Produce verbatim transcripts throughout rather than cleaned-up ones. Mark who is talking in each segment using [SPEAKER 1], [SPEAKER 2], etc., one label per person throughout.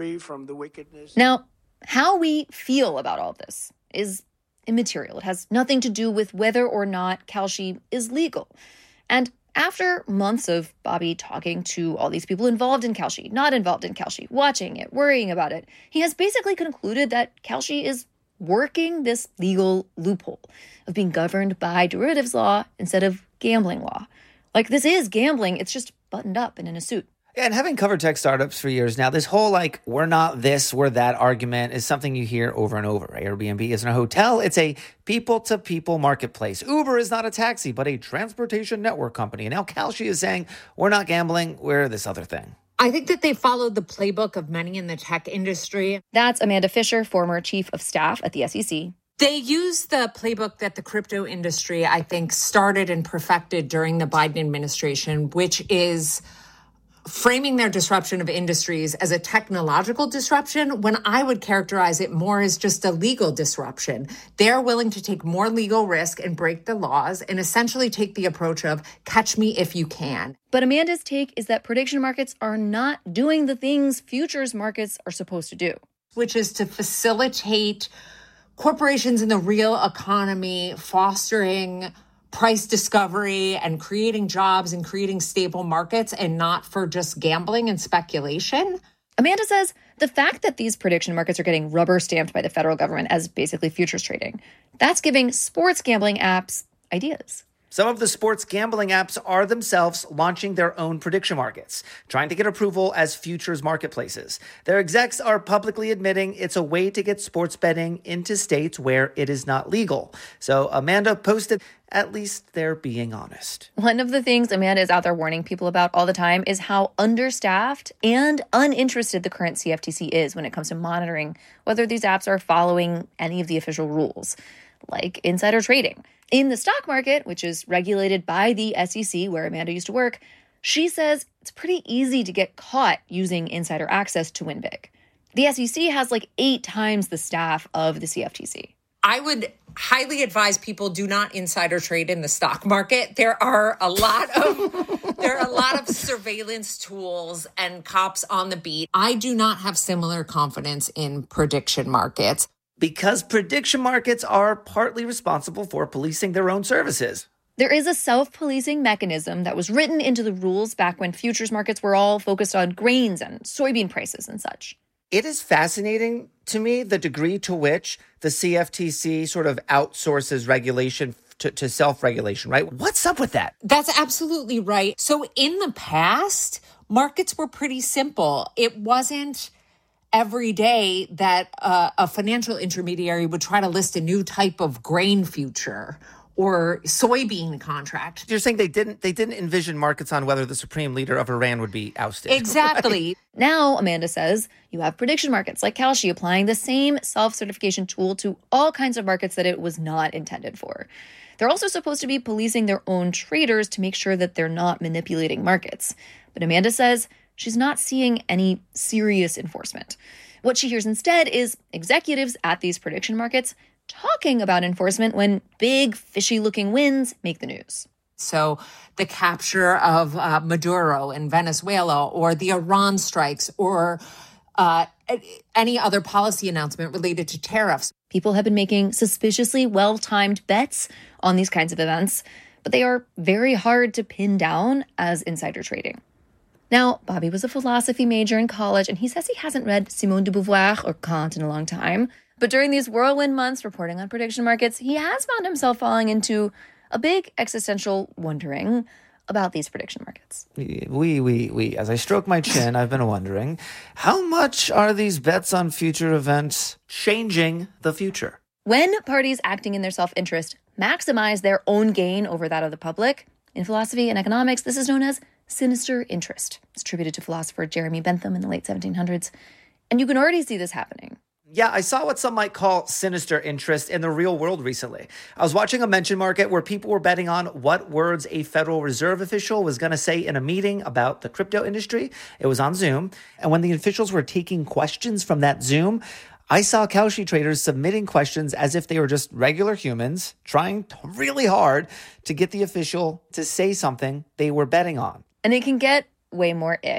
[SPEAKER 1] Free from the wickedness.
[SPEAKER 2] Now, how we feel about all of this is immaterial. It has nothing to do with whether or not Kalshi is legal. And after months of Bobby talking to all these people involved in Kalshi, not involved in Kalshi, watching it, worrying about it, he has basically concluded that Kalshi is working this legal loophole of being governed by derivatives law instead of gambling law. Like, this is gambling, it's just buttoned up and in a suit.
[SPEAKER 3] And having covered tech startups for years now, this whole, like, we're not this, we're that argument is something you hear over and over. Airbnb isn't a hotel. It's a people-to-people marketplace. Uber is not a taxi, but a transportation network company. And now Kalshi is saying, we're not gambling, we're this other thing.
[SPEAKER 4] I think that they followed the playbook of many in the tech industry.
[SPEAKER 2] That's Amanda Fisher, former chief of staff at the S E C.
[SPEAKER 4] They used the playbook that the crypto industry, I think, started and perfected during the Biden administration, which is framing their disruption of industries as a technological disruption when I would characterize it more as just a legal disruption. They're willing to take more legal risk and break the laws and essentially take the approach of catch me if you can.
[SPEAKER 2] But Amanda's take is that prediction markets are not doing the things futures markets are supposed to do,
[SPEAKER 4] which is to facilitate corporations in the real economy, fostering price discovery and creating jobs and creating stable markets, and not for just gambling and speculation.
[SPEAKER 2] Amanda says the fact that these prediction markets are getting rubber stamped by the federal government as basically futures trading, that's giving sports gambling apps ideas.
[SPEAKER 3] Some of the sports gambling apps are themselves launching their own prediction markets, trying to get approval as futures marketplaces. Their execs are publicly admitting it's a way to get sports betting into states where it is not legal. So Amanda posted, at least they're being honest.
[SPEAKER 2] One of the things Amanda is out there warning people about all the time is how understaffed and uninterested the current C F T C is when it comes to monitoring whether these apps are following any of the official rules, like insider trading. In the stock market, which is regulated by the S E C, where Amanda used to work, she says it's pretty easy to get caught using insider access to win big. The S E C has like eight times the staff of the C F T C.
[SPEAKER 4] I would highly advise people do not insider trade in the stock market. There are a lot of there are a lot of surveillance tools and cops on the beat. I do not have similar confidence in prediction markets.
[SPEAKER 3] Because prediction markets are partly responsible for policing their own services.
[SPEAKER 2] There is a self-policing mechanism that was written into the rules back when futures markets were all focused on grains and soybean prices and such.
[SPEAKER 3] It is fascinating to me the degree to which the C F T C sort of outsources regulation to, to self-regulation, right? What's up with that?
[SPEAKER 4] That's absolutely right. So in the past, markets were pretty simple. It wasn't every day that uh, a financial intermediary would try to list a new type of grain future or soybean contract.
[SPEAKER 3] You're saying they didn't they didn't envision markets on whether the supreme leader of Iran would be ousted.
[SPEAKER 4] Exactly.
[SPEAKER 2] Right? Now, Amanda says, you have prediction markets like Kalshi applying the same self-certification tool to all kinds of markets that it was not intended for. They're also supposed to be policing their own traders to make sure that they're not manipulating markets. But Amanda says she's not seeing any serious enforcement. What she hears instead is executives at these prediction markets talking about enforcement when big, fishy-looking wins make the news.
[SPEAKER 4] So the capture of uh, Maduro in Venezuela, or the Iran strikes, or uh, any other policy announcement related to tariffs.
[SPEAKER 2] People have been making suspiciously well-timed bets on these kinds of events, but they are very hard to pin down as insider trading. Now, Bobby was a philosophy major in college, and he says he hasn't read Simone de Beauvoir or Kant in a long time. But during these whirlwind months reporting on prediction markets, he has found himself falling into a big existential wondering about these prediction markets.
[SPEAKER 3] We, we, we, as I stroke my chin, I've been wondering, how much are these bets on future events changing the future?
[SPEAKER 2] When parties acting in their self-interest maximize their own gain over that of the public, in philosophy and economics, this is known as sinister interest. It's attributed to philosopher Jeremy Bentham in the late seventeen hundreds. And you can already see this happening.
[SPEAKER 3] Yeah, I saw what some might call sinister interest in the real world recently. I was watching a mention market where people were betting on what words a Federal Reserve official was going to say in a meeting about the crypto industry. It was on Zoom. And when the officials were taking questions from that Zoom, I saw Kalshi traders submitting questions as if they were just regular humans, trying really hard to get the official to say something they were betting on.
[SPEAKER 2] And it can get way more ick.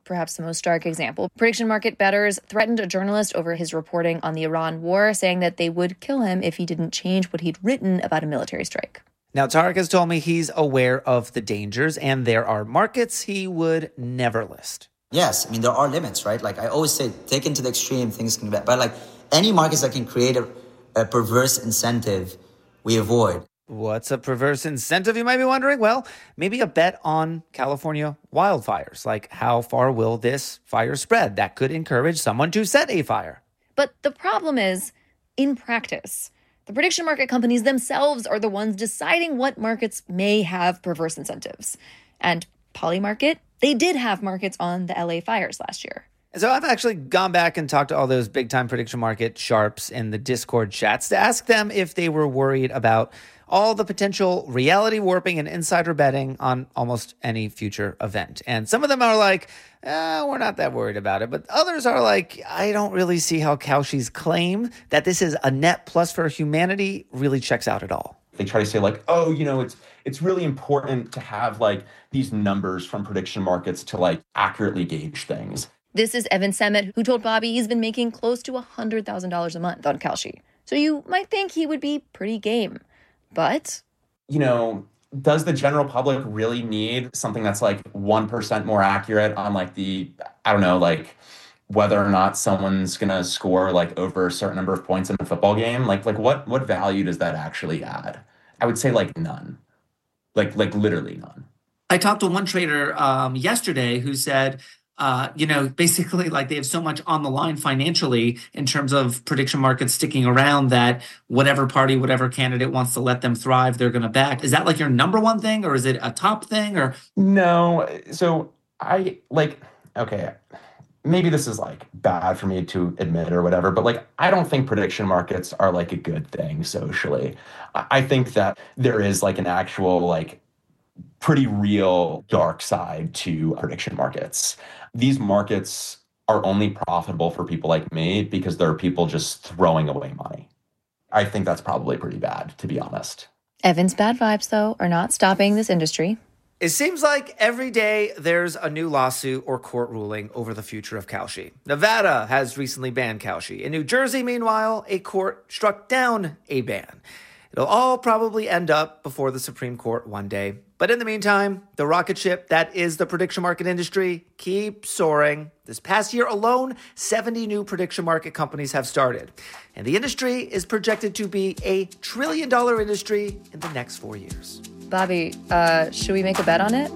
[SPEAKER 2] perhaps the most stark example. Prediction market bettors threatened a journalist over his reporting on the Iran war, saying that they would kill him if he didn't change what he'd written about a military strike.
[SPEAKER 3] Now, Tarek has told me he's aware of the dangers, and there are markets he would never list.
[SPEAKER 1] Yes, I mean, there are limits, right? Like I always say, taken to the extreme, things can be bad. But like any markets that can create a, a perverse incentive, we avoid.
[SPEAKER 3] What's a perverse incentive, you might be wondering? Well, maybe a bet on California wildfires. Like, how far will this fire spread? That could encourage someone to set a fire.
[SPEAKER 2] But the problem is, in practice, the prediction market companies themselves are the ones deciding what markets may have perverse incentives. And Polymarket, they did have markets on the L A fires last year.
[SPEAKER 3] So I've actually gone back and talked to all those big-time prediction market sharps in the Discord chats to ask them if they were worried about all the potential reality warping and insider betting on almost any future event. And some of them are like, eh, we're not that worried about it. But others are like, I don't really see how Kalshi's claim that this is a net plus for humanity really checks out at all.
[SPEAKER 5] They try to say like, oh, you know, it's it's really important to have like these numbers from prediction markets to like accurately gauge things.
[SPEAKER 2] This is Evan Semet, who told Bobby he's been making close to one hundred thousand dollars a month on Kalshi. So you might think he would be pretty game. But,
[SPEAKER 5] you know, does the general public really need something that's like one percent more accurate on like the, I don't know, like whether or not someone's going to score like over a certain number of points in a football game? Like, like what, what value does that actually add? I would say like none, like, like literally none.
[SPEAKER 6] I talked to one trader um, yesterday who said, Uh, you know, basically like they have so much on the line financially in terms of prediction markets sticking around that whatever party, whatever candidate wants to let them thrive, they're going to back. Is that like your number one thing, or is it a top thing? Or
[SPEAKER 5] no? So I like, okay, maybe this is like bad for me to admit or whatever, but like, I don't think prediction markets are like a good thing socially. I think that there is like an actual like pretty real dark side to prediction markets. These markets are only profitable for people like me because there are people just throwing away money. I think that's probably pretty bad, to be honest.
[SPEAKER 2] Evan's bad vibes, though, are not stopping this industry.
[SPEAKER 3] It seems like every day there's a new lawsuit or court ruling over the future of Kalshi. Nevada has recently banned Kalshi. In New Jersey, meanwhile, a court struck down a ban. It'll all probably end up before the Supreme Court one day. But in the meantime, the rocket ship that is the prediction market industry keeps soaring. This past year alone, seventy new prediction market companies have started. And the industry is projected to be a trillion dollar industry in the next four years.
[SPEAKER 2] Bobby, uh, should we make a bet on it?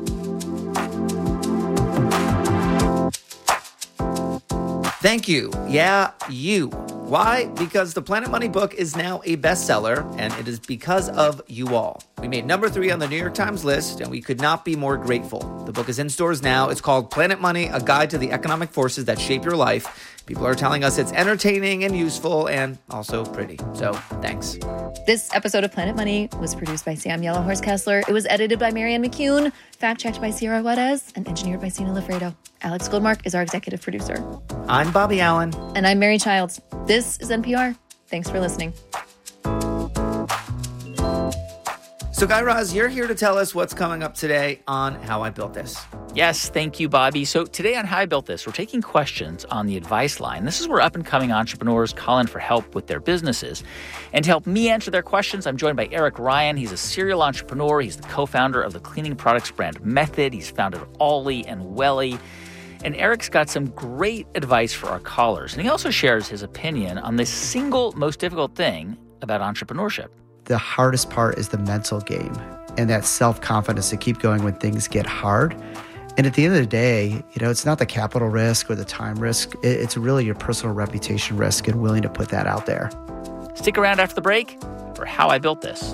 [SPEAKER 3] Thank you. Yeah, you. Why? Because the Planet Money book is now a bestseller, and it is because of you all. We made number three on the New York Times list, and we could not be more grateful. The book is in stores now. It's called Planet Money, A Guide to the Economic Forces That Shape Your Life. People are telling us it's entertaining and useful and also pretty. So thanks.
[SPEAKER 2] This episode of Planet Money was produced by Sam Yellowhorse Kessler. It was edited by Marianne McCune, fact-checked by Sierra Juarez, and engineered by Sina Lafredo. Alex Goldmark is our executive producer.
[SPEAKER 3] I'm Bobby Allen.
[SPEAKER 2] And I'm Mary Childs. This is N P R. Thanks for listening.
[SPEAKER 3] So, Guy Raz, you're here to tell us what's coming up today on How I Built This.
[SPEAKER 7] Yes, thank you, Bobby. So today on How I Built This, we're taking questions on the advice line. This is where up-and-coming entrepreneurs call in for help with their businesses. And to help me answer their questions, I'm joined by Eric Ryan. He's a serial entrepreneur. He's the co-founder of the cleaning products brand Method. He's founded Ollie and Welly. And Eric's got some great advice for our callers. And he also shares his opinion on the single most difficult thing about entrepreneurship.
[SPEAKER 8] The hardest part is the mental game and that self-confidence to keep going when things get hard. And at the end of the day, you know, it's not the capital risk or the time risk. It's really your personal reputation risk and willing to put that out there.
[SPEAKER 7] Stick around after the break for How I Built This.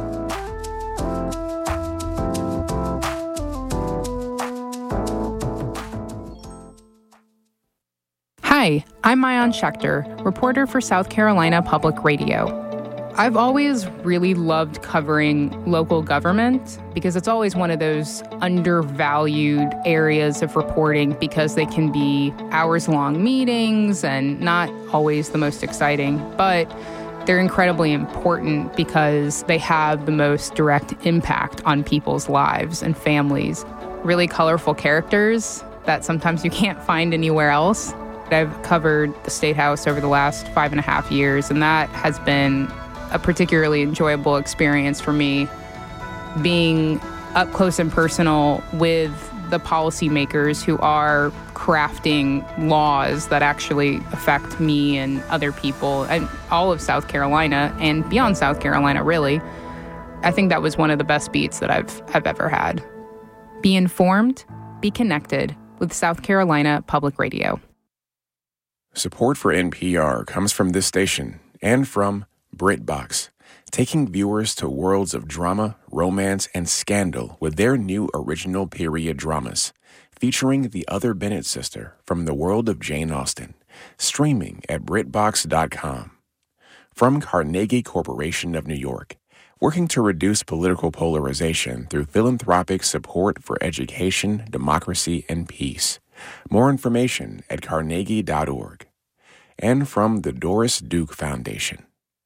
[SPEAKER 9] Hi, I'm Maayan Schechter, reporter for South Carolina Public Radio. I've always really loved covering local government because it's always one of those undervalued areas of reporting because they can be hours-long meetings and not always the most exciting, but they're incredibly important because they have the most direct impact on people's lives and families. Really colorful characters that sometimes you can't find anywhere else. I've covered the State House over the last five and a half years, and that has been a particularly enjoyable experience for me, being up close and personal with the policymakers who are crafting laws that actually affect me and other people and all of South Carolina and beyond South Carolina, really. I think that was one of the best beats that I've I've ever had. Be informed, be connected with South Carolina Public Radio.
[SPEAKER 10] Support for N P R comes from this station and from BritBox, taking viewers to worlds of drama, romance, and scandal with their new original period dramas, featuring the other Bennett sister from the world of Jane Austen, streaming at BritBox dot com. From Carnegie Corporation of New York, working to reduce political polarization through philanthropic support for education, democracy, and peace. More information at carnegie dot org. And from the Doris Duke Foundation.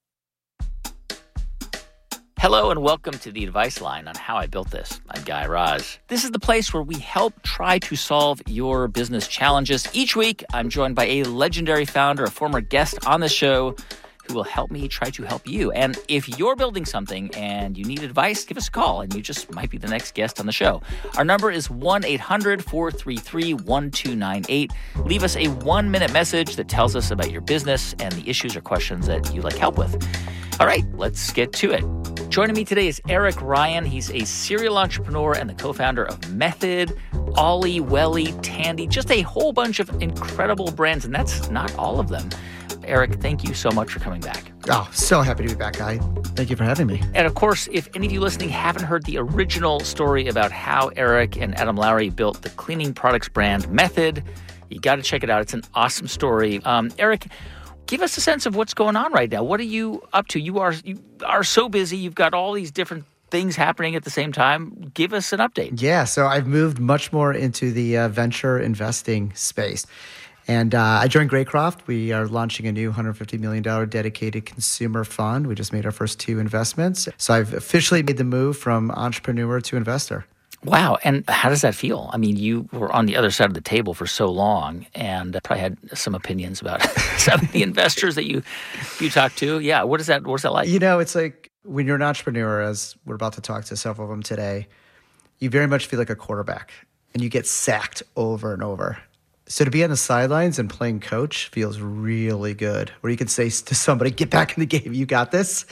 [SPEAKER 7] Hello and welcome to the Advice Line on How I Built This. I'm Guy Raz. This is the place where we help try to solve your business challenges. Each week, I'm joined by a legendary founder, a former guest on the show, who will help me try to help you. And if you're building something and you need advice, give us a call, and you just might be the next guest on the show. Our number is one eight hundred four three three one two nine eight. Leave us a one-minute message that tells us about your business and the issues or questions that you'd like help with. All right, let's get to it. Joining me today is Eric Ryan. He's a serial entrepreneur and the co-founder of Method, Ollie, Welly, Tandy, just a whole bunch of incredible brands, and that's not all of them. Eric, thank you so much for coming back.
[SPEAKER 8] Oh, so happy to be back, Guy. Thank you for having me.
[SPEAKER 7] And of course, if any of you listening haven't heard the original story about how Eric and Adam Lowry built the cleaning products brand Method, you got to check it out. It's an awesome story. Um, Eric, give us a sense of what's going on right now. What are you up to? You are you are so busy. You've got all these different things happening at the same time. Give us an update.
[SPEAKER 8] Yeah, so I've moved much more into the uh, venture investing space. And uh, I joined Greycroft. We are launching a new one hundred fifty million dollars dedicated consumer fund. We just made our first two investments. So I've officially made the move from entrepreneur to investor.
[SPEAKER 7] Wow. And how does that feel? I mean, you were on the other side of the table for so long and probably had some opinions about some of the investors that you you talked to. Yeah. What is that? What's that like?
[SPEAKER 8] You know, it's like when you're an entrepreneur, as we're about to talk to several of them today, you very much feel like a quarterback and you get sacked over and over. So to be on the sidelines and playing coach feels really good, where you can say to somebody, get back in the game, you got this.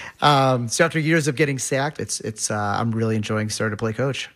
[SPEAKER 8] Um, so after years of getting sacked, it's it's uh, I'm really enjoying starting to play coach.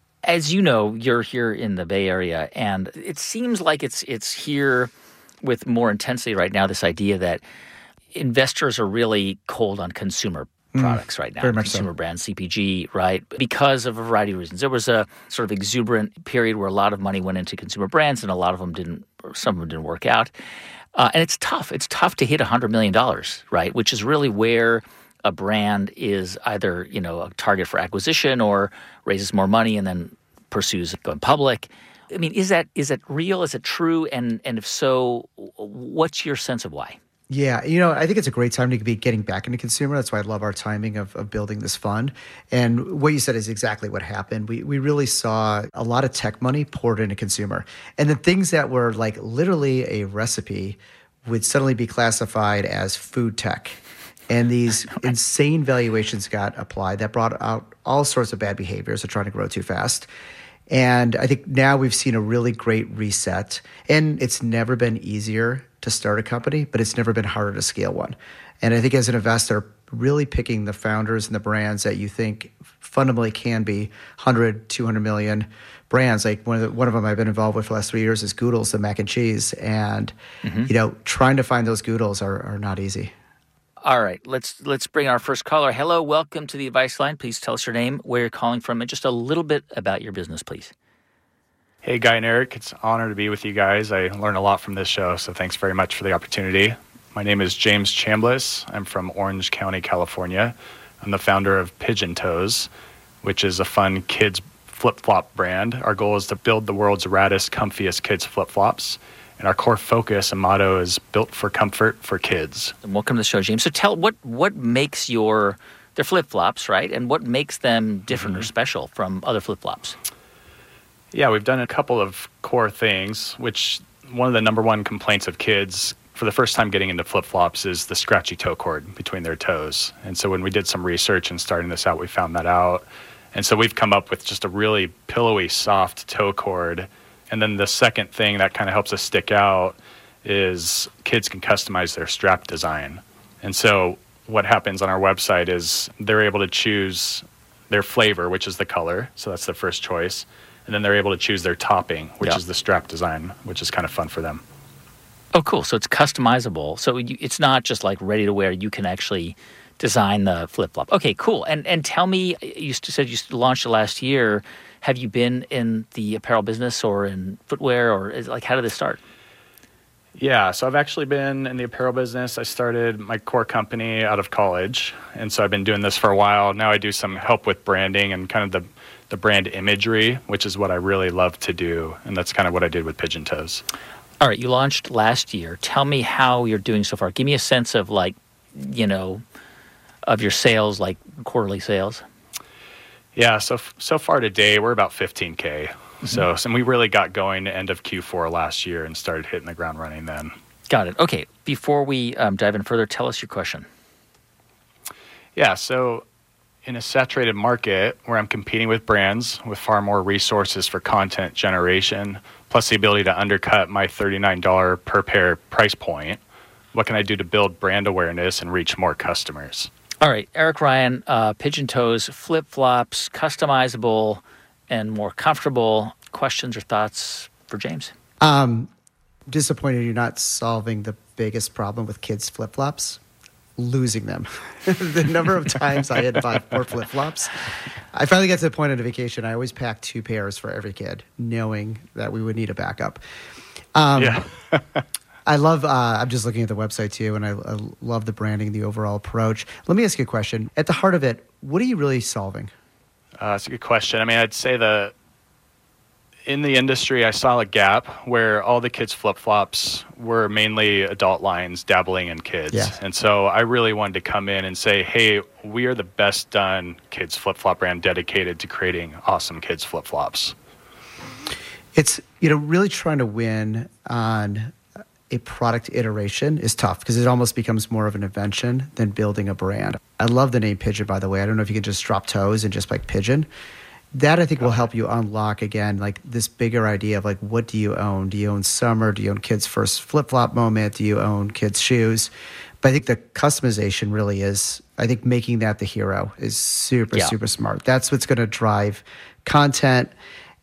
[SPEAKER 7] As you know, you're here in the Bay Area, and it seems like it's it's here with more intensity right now, this idea that investors are really cold on consumer products right now,
[SPEAKER 8] very much
[SPEAKER 7] consumer
[SPEAKER 8] so.
[SPEAKER 7] brands, C P G, right? Because of a variety of reasons. There was a sort of exuberant period where a lot of money went into consumer brands and a lot of them didn't, or some of them didn't work out. Uh, and it's tough. It's tough to hit one hundred million dollars, right? Which is really where a brand is either, you know, a target for acquisition or raises more money and then pursues going public. I mean, is that is that real? Is it true? And and if so, what's your sense of why?
[SPEAKER 8] Yeah, you know, I think it's a great time to be getting back into consumer. That's why I love our timing of, of building this fund. And what you said is exactly what happened. We we really saw a lot of tech money poured into consumer. And the things that were like literally a recipe would suddenly be classified as food tech. And these insane valuations got applied that brought out all sorts of bad behaviors of trying to grow too fast. And I think now we've seen a really great reset. And it's never been easier to start a company, but it's never been harder to scale one. And I think as an investor, really picking the founders and the brands that you think fundamentally can be one hundred, two hundred million brands. Like one of the, one of them I've been involved with for the last three years is Goodles, the mac and cheese. And, mm-hmm. you know, trying to find those Goodles are, are not easy.
[SPEAKER 7] All right, let's let's bring our first caller. Hello, welcome to the Advice Line. Please tell us your name, where you're calling from, and just a little bit about your business, please.
[SPEAKER 11] Hey, Guy and Eric. It's an honor to be with you guys. I learn a lot from this show, so thanks very much for the opportunity. My name is James Chambliss. I'm from Orange County, California. I'm the founder of Pigeon Toes, which is a fun kids flip-flop brand. Our goal is to build the world's raddest, comfiest kids flip-flops. And our core focus and motto is built for comfort for kids.
[SPEAKER 7] And welcome to the show, James. So tell what what makes your, they're flip-flops, right? And what makes them different mm-hmm. or special from other flip-flops?
[SPEAKER 11] Yeah, we've done a couple of core things, which one of the number one complaints of kids for the first time getting into flip-flops is the scratchy toe cord between their toes. And so when we did some research and starting this out, we found that out. And so we've come up with just a really pillowy, soft toe cord. And then the second thing that kind of helps us stick out is kids can customize their strap design. And so what happens on our website is they're able to choose their flavor, which is the color. So that's the first choice. And then they're able to choose their topping, which
[SPEAKER 7] Yeah.
[SPEAKER 11] is the strap design, which is kind of fun for them.
[SPEAKER 7] Oh, cool. So it's customizable. So you, it's not just like ready to wear. You can actually design the flip-flop. Okay, cool. And and tell me, you said you launched it last year. Have you been in the apparel business or in footwear, or is, like, how did this start?
[SPEAKER 11] Yeah, so I've actually been in the apparel business. I started my core company out of college, and so I've been doing this for a while. Now I do some help with branding and kind of the, the brand imagery, which is what I really love to do, and that's kind of what I did with Pigeon Toes.
[SPEAKER 7] All right, you launched last year. Tell me how you're doing so far. Give me a sense of, like, you know, of your sales, like quarterly sales.
[SPEAKER 11] Yeah, so so far today, we're about fifteen K. Mm-hmm. So, so we really got going end of Q four last year and started hitting the ground running then.
[SPEAKER 7] Got it. Okay, before we um, dive in further, tell us your question.
[SPEAKER 11] Yeah, so in a saturated market where I'm competing with brands with far more resources for content generation, plus the ability to undercut my thirty-nine dollars per pair price point, what can I do to build brand awareness and reach more customers?
[SPEAKER 7] All right, Eric Ryan, uh, Pigeon Toes, flip-flops, customizable and more comfortable. Questions or thoughts for James?
[SPEAKER 8] Um, disappointed you're not solving the biggest problem with kids' flip-flops. Losing them. The number of times I had to buy more flip-flops. I finally got to the point on a vacation, I always packed two pairs for every kid, knowing that we would need a backup. Um,
[SPEAKER 11] yeah.
[SPEAKER 8] I love, uh, I'm just looking at the website too, and I, I love the branding, the overall approach. Let me ask you a question. At the heart of it, what are you really solving?
[SPEAKER 11] Uh, that's a good question. I mean, I'd say the in the industry, I saw a gap where all the kids' flip-flops were mainly adult lines dabbling in kids.
[SPEAKER 8] Yeah.
[SPEAKER 11] And so I really wanted to come in and say, hey, we are the best done kids' flip-flop brand dedicated to creating awesome kids' flip-flops.
[SPEAKER 8] It's, you know, really trying to win on a product iteration is tough because it almost becomes more of an invention than building a brand. I love the name Pigeon, by the way. I don't know if you can just drop toes and just like Pigeon. That I think will help you unlock, again, like this bigger idea of like, what do you own? Do you own summer? Do you own kids' first flip-flop moment? Do you own kids' shoes? But I think the customization really is, I think making that the hero is super,
[SPEAKER 7] Yeah.
[SPEAKER 8] super smart. That's what's going to drive content.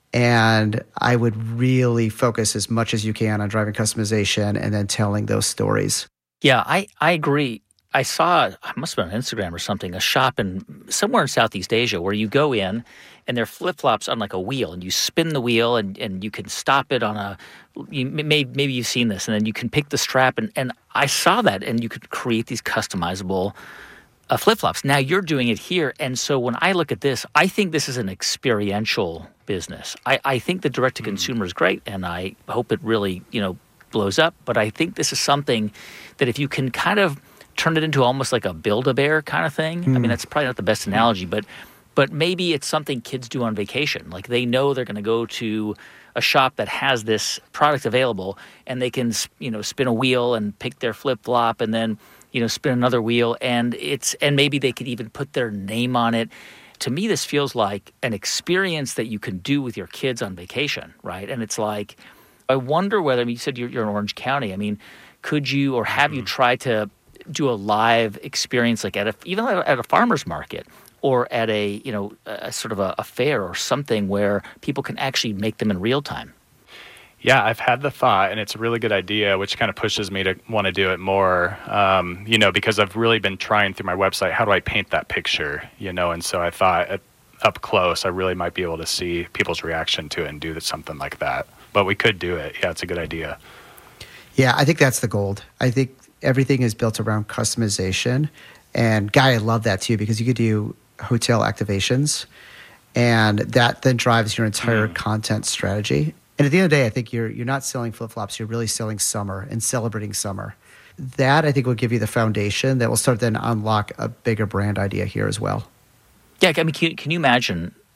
[SPEAKER 8] And I would really focus as much as you can on driving customization and then telling those stories.
[SPEAKER 7] Yeah, I, I agree. I saw, I must have been on Instagram or something, a shop in somewhere in Southeast Asia where you go in and they're flip-flops on like a wheel, and you spin the wheel and, and you can stop it on a, you may, maybe you've seen this, and then you can pick the strap. And, and I saw that, and you could create these customizable uh, flip-flops. Now you're doing it here. And so when I look at this, I think this is an experiential business. I, I think the direct-to-consumer is great, and I hope it really, you know, blows up. But I think this is something that if you can kind of turn it into almost like a Build-A-Bear kind of thing. Mm. I mean, that's probably not the best analogy, but but maybe it's something kids do on vacation. Like they know they're going to go to a shop that has this product available, and they can, you know, spin a wheel and pick their flip-flop, and then, you know, spin another wheel, and it's and maybe they could even put their name on it. To me, this feels like an experience that you can do with your kids on vacation, right? And it's like, I wonder whether, I mean, you said you're, you're in Orange County. I mean, could you or have mm. you tried to do a live experience, like at a, even at a farmer's market or at a, you know, a sort of a, a fair or something where people can actually make them in real time?
[SPEAKER 11] Yeah, I've had the thought, and it's a really good idea, which kind of pushes me to want to do it more, um, you know, because I've really been trying through my website, how do I paint that picture, you know, and so I thought at, up close, I really might be able to see people's reaction to it and do something like that. But we could do it. Yeah, it's a good idea.
[SPEAKER 8] Yeah, I think that's the gold. I think everything is built around customization. And Guy, I love that too, because you could do hotel activations, and that then drives your entire mm. content strategy. And at the end of the day, I think you're you're not selling flip-flops, you're really selling summer and celebrating summer. That, I think, will give you the foundation that will start then unlock a bigger brand idea here as well.
[SPEAKER 7] Yeah, I mean, can, can you imagine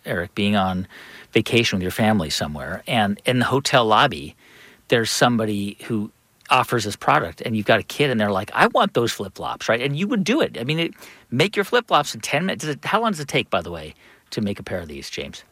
[SPEAKER 7] Eric, being on vacation with your family somewhere, and in the hotel lobby, there's somebody who offers this product, and you've got a kid, and they're like, I want those flip-flops, right? And you would do it. I mean, it, make your flip-flops in ten minutes. Does it, how long does it take, by the way, to make a pair of these, James?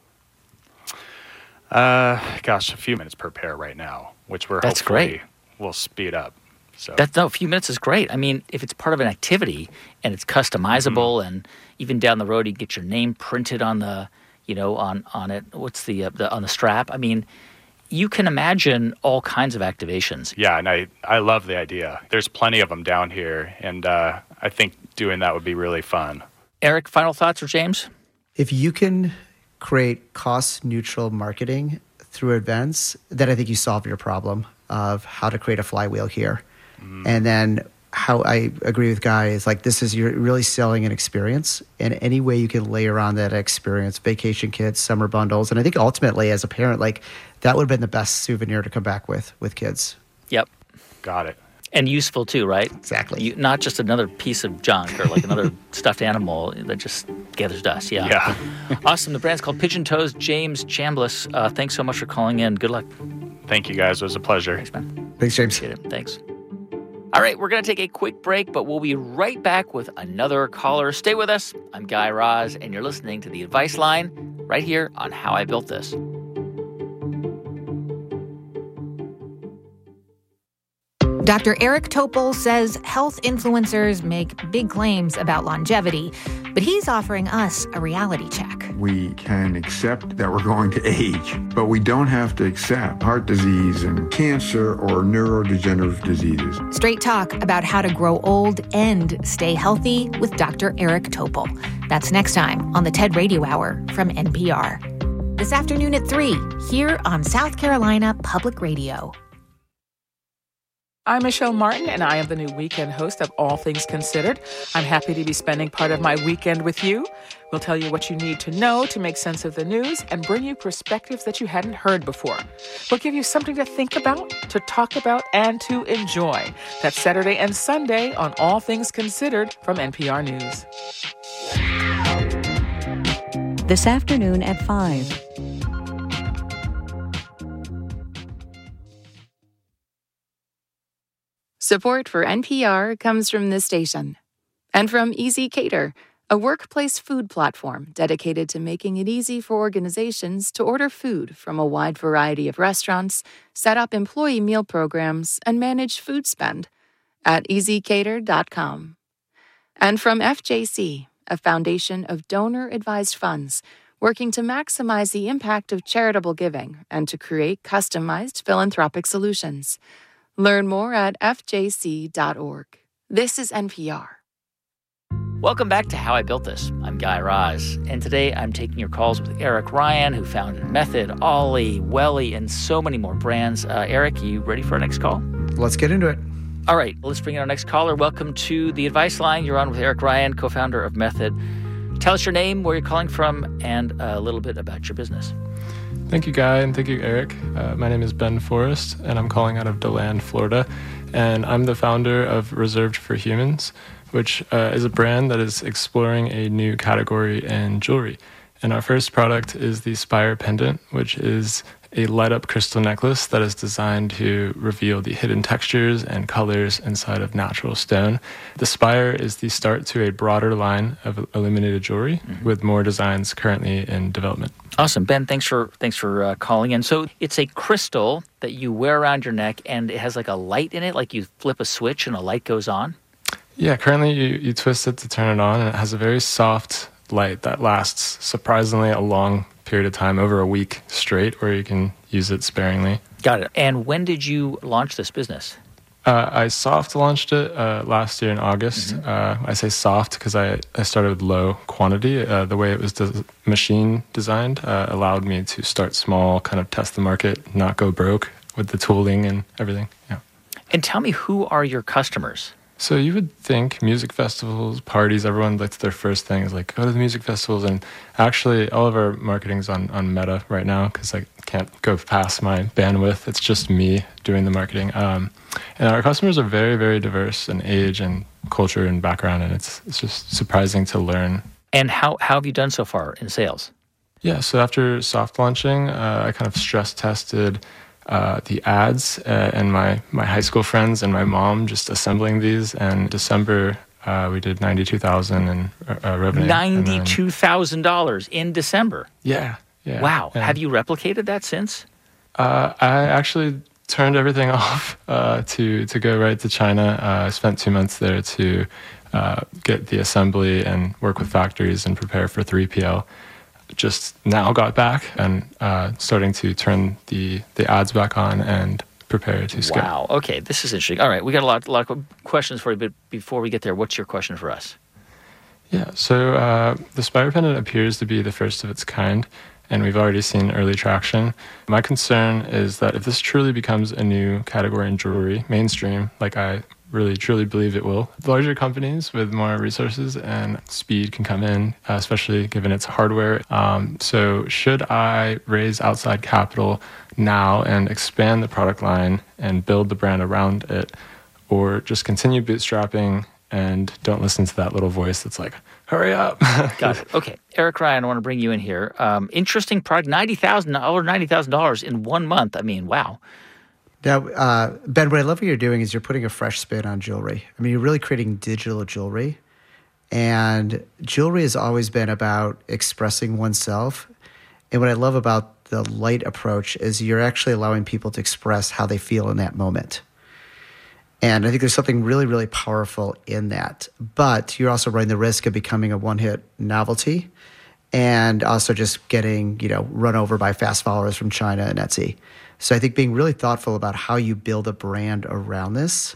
[SPEAKER 11] Uh, gosh, a few minutes per pair right now, which we're
[SPEAKER 7] That's
[SPEAKER 11] hopefully
[SPEAKER 7] great.
[SPEAKER 11] will speed up. So
[SPEAKER 7] That's, no, a few minutes is great. I mean, if it's part of an activity and it's customizable, mm-hmm. and even down the road, you get your name printed on the, you know, on, on it. What's the, uh, the on the strap? I mean, you can imagine all kinds of activations.
[SPEAKER 11] Yeah, and I, I love the idea. There's plenty of them down here, and uh, I think doing that would be really fun.
[SPEAKER 7] Eric, final thoughts, or James?
[SPEAKER 8] If you can create cost-neutral marketing through events, then I think you solve your problem of how to create a flywheel here. Mm. And then how I agree with Guy is like, this is, you're really selling an experience, and any way you can layer on that experience, vacation kits, summer bundles. And I think ultimately as a parent, like that would have been the best souvenir to come back with, with kids.
[SPEAKER 7] Yep.
[SPEAKER 11] Got it.
[SPEAKER 7] And useful too, right?
[SPEAKER 8] Exactly.
[SPEAKER 7] You, not just another piece of junk or like another stuffed animal that just gathers dust. Yeah.
[SPEAKER 11] Yeah.
[SPEAKER 7] Awesome. The brand's called Pigeon Toes. James Chambliss, uh, thanks so much for calling in. Good luck.
[SPEAKER 11] Thank you, guys. It was a pleasure.
[SPEAKER 7] Thanks, man.
[SPEAKER 8] Thanks, James.
[SPEAKER 7] Appreciate it. Thanks. All right, we're going to take a quick break, but we'll be right back with another caller. Stay with us. I'm Guy Raz, and you're listening to The Advice Line right here on How I Built This.
[SPEAKER 12] Doctor Eric Topol says health influencers make big claims about longevity, but he's offering us a reality check.
[SPEAKER 13] We can accept that we're going to age, but we don't have to accept heart disease and cancer or neurodegenerative diseases.
[SPEAKER 12] Straight talk about how to grow old and stay healthy with Doctor Eric Topol. That's next time on the TED Radio Hour from N P R. This afternoon at three, here on South Carolina Public Radio.
[SPEAKER 14] I'm Michelle Martin, and I am the new weekend host of All Things Considered. I'm happy to be spending part of my weekend with you. We'll tell you what you need to know to make sense of the news and bring you perspectives that you hadn't heard before. We'll give you something to think about, to talk about, and to enjoy. That's Saturday and Sunday on All Things Considered from N P R News.
[SPEAKER 15] This afternoon at five.
[SPEAKER 9] Support for N P R comes from this station and from Easy Cater, a workplace food platform dedicated to making it easy for organizations to order food from a wide variety of restaurants, set up employee meal programs, and manage food spend at easy cater dot com. And from F J C, a foundation of donor-advised funds working to maximize the impact of charitable giving and to create customized philanthropic solutions. Learn more at f j c dot org. This is N P R.
[SPEAKER 7] Welcome back to How I Built This. I'm Guy Raz, and today I'm taking your calls with Eric Ryan, who founded Method, Ollie, Welly, and so many more brands. Uh, Eric, you ready for our next call?
[SPEAKER 8] Let's get into it.
[SPEAKER 7] All right, let's bring in our next caller. Welcome to The Advice Line. You're on with Eric Ryan, co-founder of Method. Tell us your name, where you're calling from, and a little bit about your business.
[SPEAKER 16] Thank you, Guy, and thank you, Eric. Uh, my name is Ben Forrest, and I'm calling out of DeLand, Florida, and I'm the founder of Reserved for Humans, which uh, is a brand that is exploring a new category in jewelry. And our first product is the Spire Pendant, which is a light-up crystal necklace that is designed to reveal the hidden textures and colors inside of natural stone. The Spire is the start to a broader line of illuminated jewelry, mm-hmm. with more designs currently in development.
[SPEAKER 7] Awesome. Ben, thanks for thanks for uh, calling in. So it's a crystal that you wear around your neck, and it has like a light in it, like you flip a switch and a light goes on?
[SPEAKER 16] Yeah, currently you, you twist it to turn it on, and it has a very soft light that lasts surprisingly a long period of time, over a week straight, where you can use it sparingly.
[SPEAKER 7] Got it. And when did you launch this business?
[SPEAKER 16] Uh, I soft launched it uh, last year in August. Mm-hmm. Uh, I say soft because I, I started with low quantity. Uh, the way it was des- machine designed uh, allowed me to start small, kind of test the market, not go broke with the tooling and everything. Yeah.
[SPEAKER 7] And tell me, who are your customers?
[SPEAKER 16] So you would think music festivals, parties, everyone, that's their first thing is like, go to the music festivals. And actually, all of our marketing's on, on Meta right now because I can't go past my bandwidth. It's just me doing the marketing. Um, and our customers are very, very diverse in age and culture and background. And it's it's just surprising to learn.
[SPEAKER 7] And how, how have you done so far in sales?
[SPEAKER 16] Yeah, so after soft launching, uh, I kind of stress tested uh, the ads uh, and my, my high school friends and my mom just assembling these. And December, uh, we did ninety-two thousand dollars in uh, revenue.
[SPEAKER 7] ninety-two thousand dollars in December?
[SPEAKER 16] Yeah, yeah.
[SPEAKER 7] Wow.
[SPEAKER 16] Yeah.
[SPEAKER 7] Have you replicated that since?
[SPEAKER 16] Uh, I actually turned everything off uh, to, to go right to China. Uh, I spent two months there to uh, get the assembly and work with factories and prepare for three P L. Just now got back and uh, starting to turn the, the ads back on and prepare to scale.
[SPEAKER 7] Wow. Okay, this is interesting. All right, we got a lot, lot of questions for you, but before we get there, what's your question for us?
[SPEAKER 16] Yeah, so uh, the Spider Pendant appears to be the first of its kind, and we've already seen early traction. My concern is that if this truly becomes a new category in jewelry, mainstream, like I really truly believe it will, larger companies with more resources and speed can come in, uh, especially given its hardware. Um, so should I raise outside capital now and expand the product line and build the brand around it, or just continue bootstrapping and don't listen to that little voice that's like, hurry up?
[SPEAKER 7] Got it. Okay. Eric Ryan, I want to bring you in here. Um, interesting product, ninety thousand dollars, over ninety thousand dollars in one month. I mean, wow.
[SPEAKER 8] Now, uh, Ben, what I love what you're doing is you're putting a fresh spin on jewelry. I mean, you're really creating digital jewelry. And jewelry has always been about expressing oneself. And what I love about the light approach is you're actually allowing people to express how they feel in that moment. And I think there's something really, really powerful in that. But you're also running the risk of becoming a one-hit novelty and also just getting, you know, run over by fast followers from China and Etsy. So I think being really thoughtful about how you build a brand around this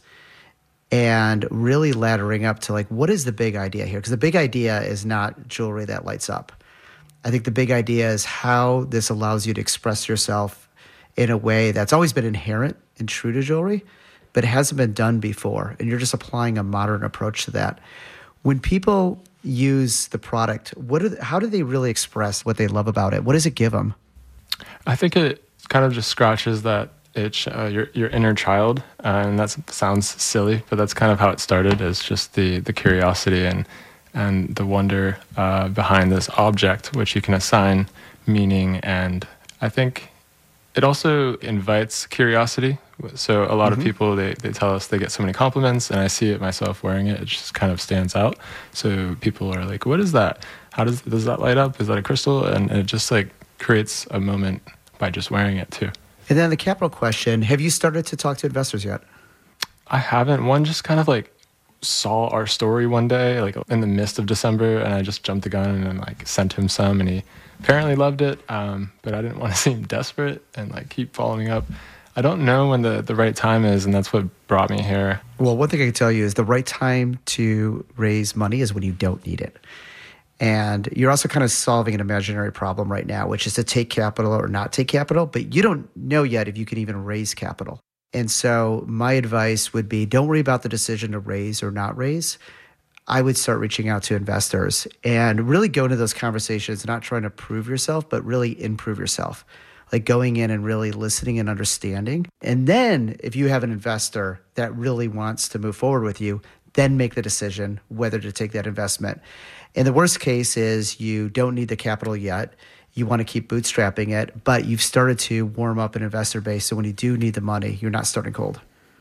[SPEAKER 8] and really laddering up to like, what is the big idea here? Because the big idea is not jewelry that lights up. I think the big idea is how this allows you to express yourself in a way that's always been inherent and true to jewelry, but it hasn't been done before. And you're just applying a modern approach to that. When people use the product, what are, how do they really express what they love about it? What does it give them?
[SPEAKER 16] I think it kind of just scratches that itch, uh, your your inner child, uh, and that sounds silly, but that's kind of how it started. Is just the the curiosity and and the wonder uh, behind this object, which you can assign meaning. And I think it also invites curiosity. So a lot mm-hmm. of people they they tell us they get so many compliments, and I see it myself wearing it. It just kind of stands out. So people are like, "What is that? How does does that light up? Is that a crystal?" And it just like creates a moment by just wearing it too.
[SPEAKER 8] And then the capital question, have you started to talk to investors yet?
[SPEAKER 16] I haven't. One just kind of like saw our story one day, like in the midst of December, and I just jumped the gun and then like sent him some, and he apparently loved it, um, but I didn't want to seem desperate and like keep following up. I don't know when the, the right time is, and that's what brought me here.
[SPEAKER 8] Well, one thing I can tell you is the right time to raise money is when you don't need it. And you're also kind of solving an imaginary problem right now, which is to take capital or not take capital, but you don't know yet if you can even raise capital. And so my advice would be don't worry about the decision to raise or not raise. I would start reaching out to investors and really go into those conversations, not trying to prove yourself, but really improve yourself. Like going in and really listening and understanding. And then if you have an investor that really wants to move forward with you, then make the decision whether to take that investment. And the worst case is you don't need the capital yet. You want to keep bootstrapping it, but you've started to warm up an investor base. So when you do need the money, you're not starting cold.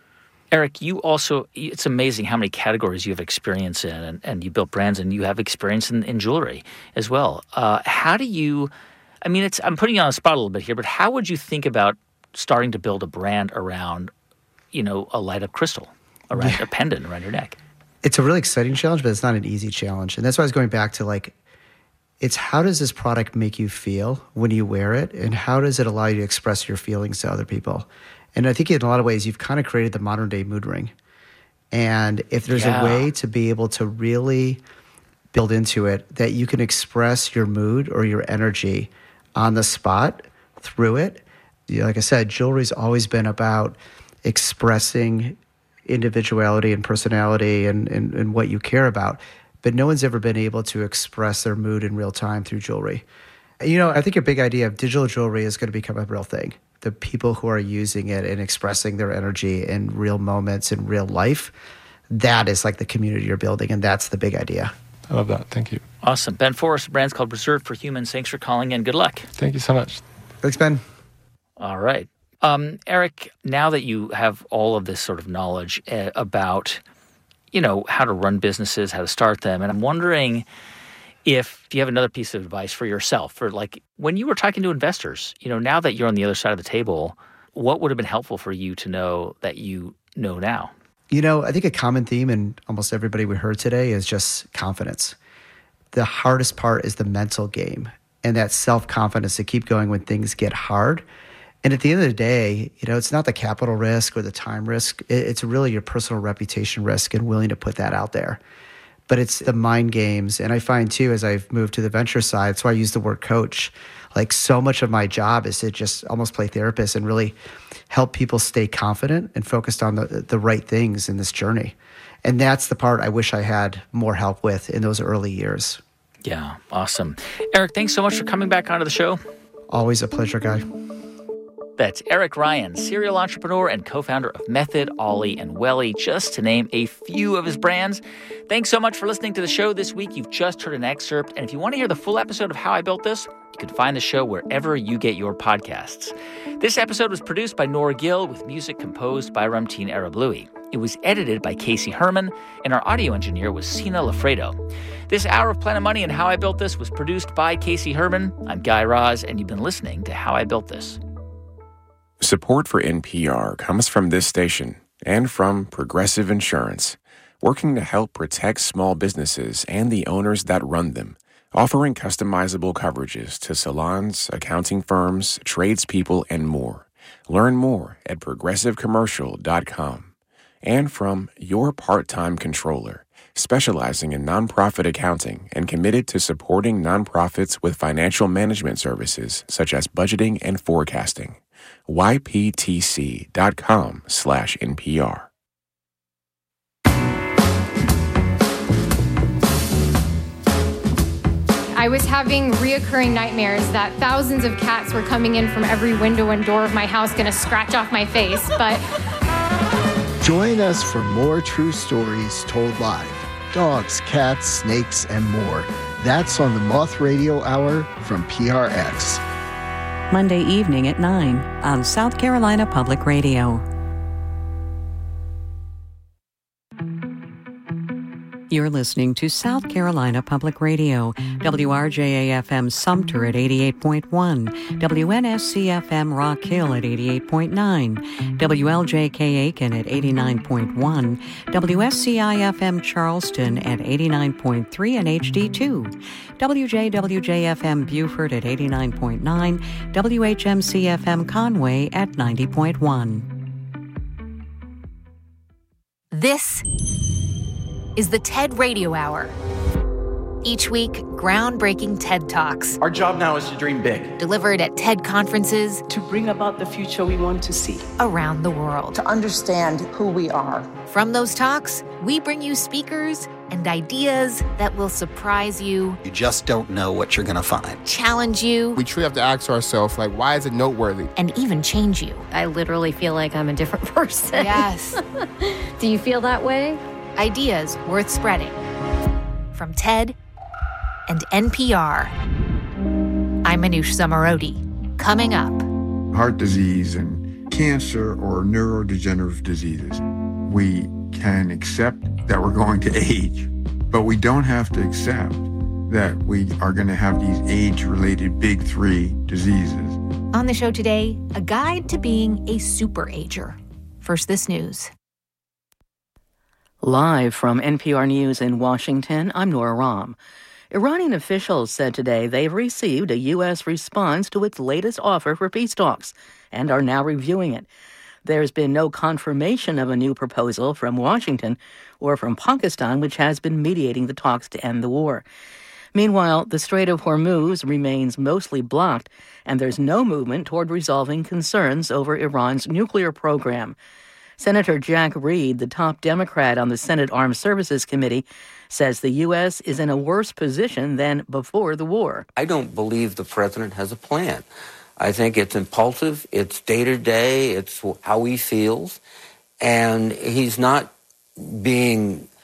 [SPEAKER 7] Eric, you also, it's amazing how many categories you have experience in, and, and you built brands, and you have experience in, in jewelry as well. Uh, how do you, I mean, it's I'm putting you on the spot a little bit here, but how would you think about starting to build a brand around, you know, a light up crystal, around yeah. a pendant around your neck?
[SPEAKER 8] It's a really exciting challenge, but it's not an easy challenge. And that's why I was going back to like, it's how does this product make you feel when you wear it? And how does it allow you to express your feelings to other people? And I think in a lot of ways, you've kind of created the modern day mood ring. And if there's yeah. a way to be able to really build into it, that you can express your mood or your energy on the spot through it. Like I said, jewelry's always been about expressing individuality and personality and, and, and what you care about. But no one's ever been able to express their mood in real time through jewelry. You know, I think your big idea of digital jewelry is going to become a real thing. The people who are using it and expressing their energy in real moments in real life, that is like the community you're building, and that's the big idea.
[SPEAKER 16] I love that. Thank you.
[SPEAKER 7] Awesome. Ben Forrest, the brand's called Reserved for Humans. Thanks for calling in. Good luck.
[SPEAKER 16] Thank you so much.
[SPEAKER 8] Thanks, Ben.
[SPEAKER 7] All right. Um, Eric, now that you have all of this sort of knowledge uh, about, you know, how to run businesses, how to start them, and I'm wondering if you have another piece of advice for yourself, for like when you were talking to investors, you know, now that you're on the other side of the table, what would have been helpful for you to know that you know now?
[SPEAKER 8] You know, I think a common theme in almost everybody we heard today is just confidence. The hardest part is the mental game and that self-confidence to keep going when things get hard. And at the end of the day, you know, it's not the capital risk or the time risk. It's really your personal reputation risk and willing to put that out there. But it's the mind games. And I find too, as I've moved to the venture side, so I use the word coach, like so much of my job is to just almost play therapist and really help people stay confident and focused on the, the right things in this journey. And that's the part I wish I had more help with in those early years.
[SPEAKER 7] Yeah, awesome. Eric, thanks so much for coming back onto the show.
[SPEAKER 8] Always a pleasure, Guy.
[SPEAKER 7] That's Eric Ryan, serial entrepreneur and co-founder of Method, Ollie, and Welly, just to name a few of his brands. Thanks so much for listening to the show this week. You've just heard an excerpt, and if you want to hear the full episode of How I Built This, you can find the show wherever you get your podcasts. This episode was produced by Nora Gill with music composed by Ramtin Arablouei. It was edited by Casey Herman, and our audio engineer was Sina Lafredo. This hour of Planet Money and How I Built This was produced by Casey Herman. I'm Guy Raz, and you've been listening to How I Built This.
[SPEAKER 10] Support for N P R comes from this station and from Progressive Insurance, working to help protect small businesses and the owners that run them, offering customizable coverages to salons, accounting firms, tradespeople, and more. Learn more at progressive commercial dot com. And from Your Part-Time Controller, specializing in nonprofit accounting and committed to supporting nonprofits with financial management services such as budgeting and forecasting. Y P T C dot com slash N P R.
[SPEAKER 17] I was having reoccurring nightmares that thousands of cats were coming in from every window and door of my house, going to scratch off my face, but...
[SPEAKER 18] Join us for more true stories told live. Dogs, cats, snakes, and more. That's on the Moth Radio Hour from P R X.
[SPEAKER 15] Monday evening at nine on South Carolina Public Radio. You're listening to South Carolina Public Radio, W R J A F M Sumter at eighty-eight point one, W N S C F M Rock Hill at eighty-eight point nine, W L J K Aiken at eighty-nine point one, W S C I F M Charleston at eighty-nine point three and H D two, W J W J F M Beaufort at eighty-nine point nine, W H M C F M Conway at ninety point one.
[SPEAKER 12] This is the TED Radio Hour. Each week, groundbreaking TED Talks.
[SPEAKER 19] Our job now is to dream big.
[SPEAKER 12] Delivered at TED conferences.
[SPEAKER 20] To bring about the future we want to see.
[SPEAKER 12] Around the world.
[SPEAKER 21] To understand who we are.
[SPEAKER 12] From those talks, we bring you speakers and ideas that will surprise you.
[SPEAKER 22] You just don't know what you're going to find.
[SPEAKER 12] Challenge you.
[SPEAKER 23] We truly have to ask ourselves, like, why is it noteworthy?
[SPEAKER 12] And even change you.
[SPEAKER 24] I literally feel like I'm a different person.
[SPEAKER 12] Yes.
[SPEAKER 24] Do you feel that way?
[SPEAKER 12] Ideas worth spreading. From TED and N P R. I'm Manoush Zomorodi. Coming up.
[SPEAKER 13] Heart disease and cancer or neurodegenerative diseases. We can accept that we're going to age, but we don't have to accept that we are going to have these age-related big three diseases.
[SPEAKER 12] On the show today, a guide to being a super ager. First, this news.
[SPEAKER 25] Live from N P R News in Washington, I'm Nora Rahm. Iranian officials said today they've received a U S response to its latest offer for peace talks and are now reviewing it. There's been no confirmation of a new proposal from Washington or from Pakistan, which has been mediating the talks to end the war. Meanwhile, the Strait of Hormuz remains mostly blocked, and there's no movement toward resolving concerns over Iran's nuclear program. Senator Jack Reed, the top Democrat on the Senate Armed Services Committee, says the U S is in a worse position than before the war.
[SPEAKER 26] I don't believe the president has a plan. I think it's impulsive, it's day-to-day, it's how he feels, and he's not being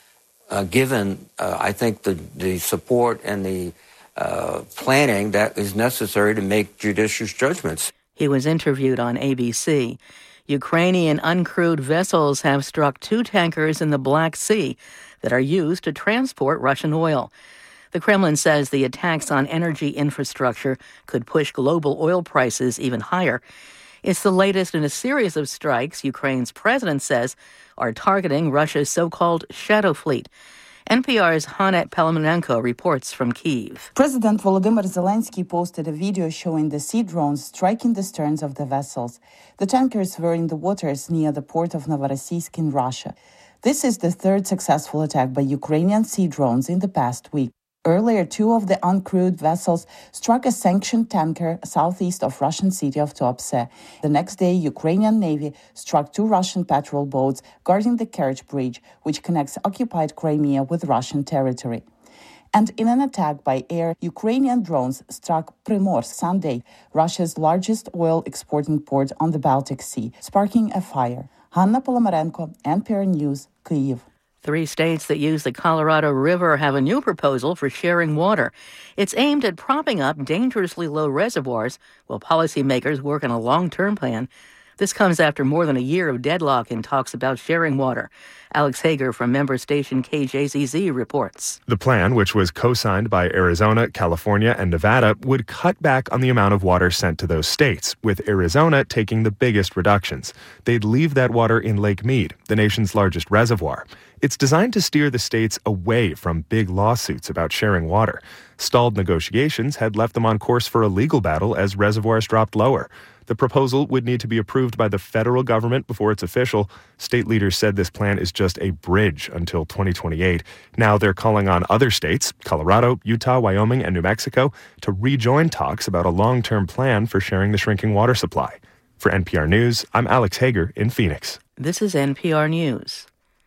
[SPEAKER 26] uh, given, uh, I think, the, the support and the uh, planning that is necessary to make judicious judgments.
[SPEAKER 25] He was interviewed on A B C. Ukrainian uncrewed vessels have struck two tankers in the Black Sea that are used to transport Russian oil. The Kremlin says the attacks on energy infrastructure could push global oil prices even higher. It's the latest in a series of strikes Ukraine's president says are targeting Russia's so-called shadow fleet. N P R's Hanet Palamonenko reports from Kyiv.
[SPEAKER 1] President Volodymyr Zelensky posted a video showing the sea drones striking the sterns of the vessels. The tankers were in the waters near the port of Novorossiysk in Russia. This is the third successful attack by Ukrainian sea drones in the past week. Earlier, two of the uncrewed vessels struck a sanctioned tanker southeast of Russian city of Tuapse. The next day, Ukrainian Navy struck two Russian patrol boats guarding the Kerch Bridge, which connects occupied Crimea with Russian territory. And in an attack by air, Ukrainian drones struck Primorsk Sunday, Russia's largest oil exporting port on the Baltic Sea, sparking a fire. Hanna Polomarenko, N P R News, Kyiv.
[SPEAKER 25] Three states that use the Colorado River have a new proposal for sharing water. It's aimed at propping up dangerously low reservoirs while policymakers work on a long-term plan. This comes after more than a year of deadlock in talks about sharing water. Alex Hager from member station K J Z Z reports.
[SPEAKER 2] The plan, which was co-signed by Arizona, California, and Nevada, would cut back on the amount of water sent to those states, with Arizona taking the biggest reductions. They'd leave that water in Lake Mead, the nation's largest reservoir. It's designed to steer the states away from big lawsuits about sharing water. Stalled negotiations had left them on course for a legal battle as reservoirs dropped lower. The proposal would need to be approved by the federal government before it's official. State leaders said this plan is just a bridge until twenty twenty-eight. Now they're calling on other states, Colorado, Utah, Wyoming, and New Mexico, to rejoin talks about a long-term plan for sharing the shrinking water supply. For N P R News, I'm Alex Hager in Phoenix.
[SPEAKER 25] This is N P R News.